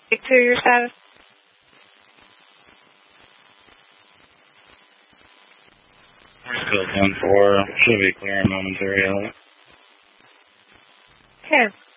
Speak to your status. Still 10-4. Should be clear momentarily. Okay.